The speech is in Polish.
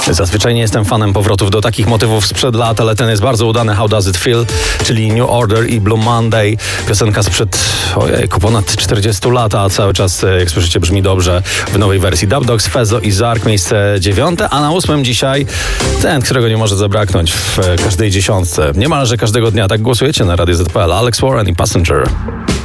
Zazwyczaj nie jestem fanem powrotów do takich motywów sprzed lat, ale ten jest bardzo udany. How Does It Feel, czyli New Order i Blue Monday. Piosenka sprzed, ponad 40 lat, a cały czas, jak słyszycie, brzmi dobrze w nowej wersji. Dub Dogs, Fezo i Zark, miejsce 9, a na 8 dzisiaj ten, którego nie może zabraknąć w każdej dziesiątce. Niemalże każdego dnia. Tak głosujecie na Radio ZPL. Alex Warren i Passenger.